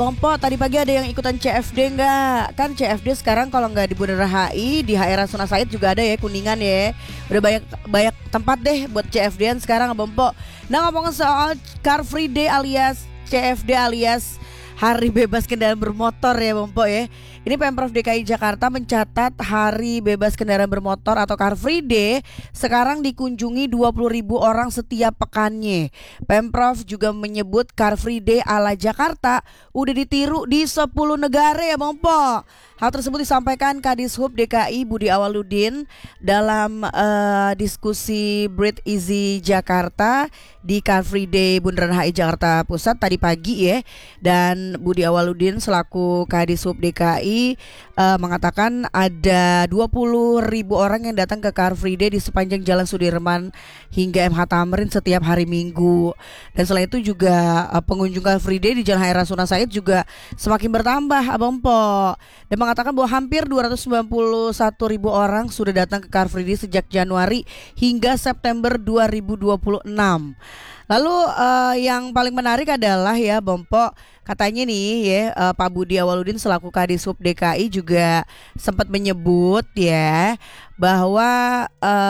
Pompo, tadi pagi ada yang ikutan CFD nggak? Kan CFD sekarang kalau nggak di Bundaran HI, di HR Rasuna Said juga ada ya, Kuningan ya. Udah banyak banyak tempat deh buat CFD-an sekarang, Pompo. Nah, ngomongin soal Car Free Day alias CFD alias Hari Bebas Kendaraan Bermotor ya, Pompo ya. Ini Pemprov DKI Jakarta mencatat Hari Bebas Kendaraan Bermotor atau Car Free Day sekarang dikunjungi 20.000 orang setiap pekannya. Pemprov juga menyebut Car Free Day ala Jakarta udah ditiru di 10 negara ya, Pompo. Hal tersebut disampaikan Kadishub DKI Budi Awaludin dalam diskusi Breathe Easy Jakarta di Car Free Day Bundaran HI Jakarta Pusat tadi pagi ya. Dan Budi Awaludin selaku Kadishub DKI mengatakan ada 20.000 orang yang datang ke Car Free Day di sepanjang Jalan Sudirman hingga MH Tamrin setiap hari Minggu. Dan selain itu juga pengunjung Car Free Day di Jalan HR Rasuna Said juga semakin bertambah, Abang Po. Dan mengatakan bahwa hampir 291.000 orang sudah datang ke Car Free Day sejak Januari hingga September 2026. Lalu yang paling menarik adalah ya, Bompo, katanya nih ya, Pak Budi Awaludin selaku Kadishub DKI juga sempat menyebut ya bahwa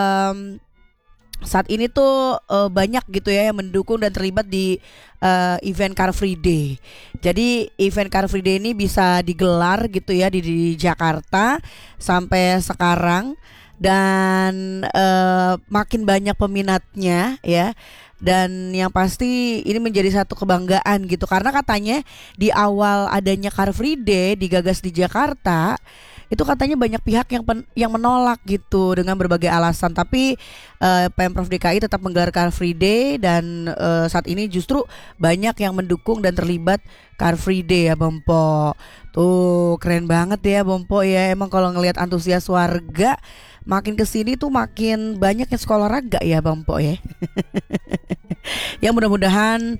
saat ini tuh banyak gitu ya yang mendukung dan terlibat di event Car Free Day. Jadi event Car Free Day ini bisa digelar gitu ya di Jakarta sampai sekarang dan makin banyak peminatnya ya. Dan yang pasti ini menjadi satu kebanggaan gitu karena katanya di awal adanya Car Free Day digagas di Jakarta itu katanya banyak pihak yang menolak gitu dengan berbagai alasan, tapi Pemprov DKI tetap menggelar Car Free Day dan saat ini justru banyak yang mendukung dan terlibat Car Free Day ya, Bompo. Tuh keren banget ya, Bompo ya. Emang kalau ngelihat antusias warga makin kesini tuh makin banyak yang sekolah olahraga ya, Bompo ya. Yang mudah-mudahan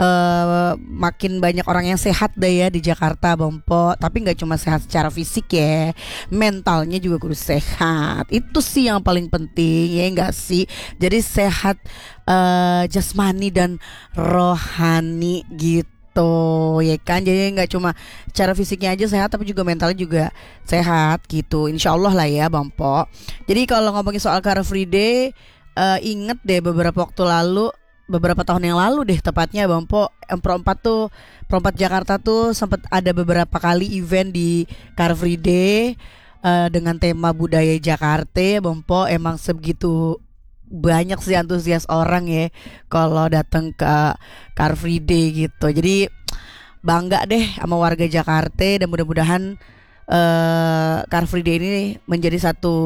makin banyak orang yang sehat deh ya di Jakarta, Bompo. Tapi gak cuma sehat secara fisik ya, mentalnya juga kudu sehat. Itu sih yang paling penting ya gak sih. Jadi sehat jasmani dan rohani gitu ya kan. Jadi nggak cuma cara fisiknya aja sehat tapi juga mentalnya juga sehat gitu, insya Allah lah ya, Bompo. Jadi kalau ngomongin soal Car Free Day, inget deh beberapa tahun yang lalu deh tepatnya, Bompo, Pro4 Jakarta tuh sempat ada beberapa kali event di Car Free Day dengan tema budaya Jakarta, Bompo. Emang sebegitu banyak sih antusias orang ya kalau datang ke Car Free Day gitu. Jadi bangga deh sama warga Jakarta dan mudah-mudahan Car Free Day ini menjadi satu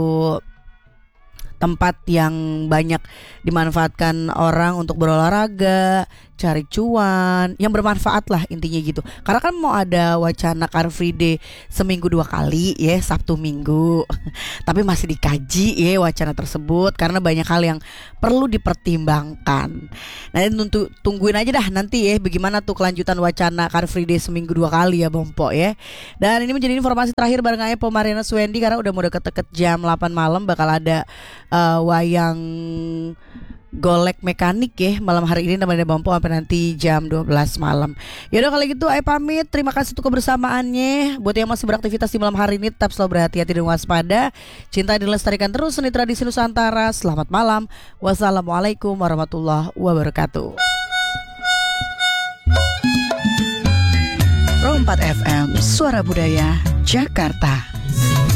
tempat yang banyak dimanfaatkan orang untuk berolahraga, cari cuan, yang bermanfaat lah intinya gitu. Karena kan mau ada wacana Car Free Day seminggu 2 kali ya, Sabtu Minggu. Tapi masih dikaji ya wacana tersebut karena banyak hal yang perlu dipertimbangkan. Nanti tungguin aja dah nanti ya bagaimana tuh kelanjutan wacana Car Free Day seminggu 2 kali ya, Bompo ya. Dan ini menjadi informasi terakhir bareng saya Pomariana Swendi karena udah mau deket-deket jam 8 malam bakal ada wayang golek mekanik ya malam hari ini namanya, Bompo, sampai nanti jam 12 malam. Yaudah kalau gitu ayo pamit. Terima kasih untuk kebersamaannya. Buat yang masih beraktivitas di malam hari ini tetap selalu berhati-hati dan waspada. Cinta dan lestarikan terus seni tradisi Nusantara. Selamat malam. Wassalamualaikum warahmatullahi wabarakatuh. Pro 4 FM Suara Budaya Jakarta.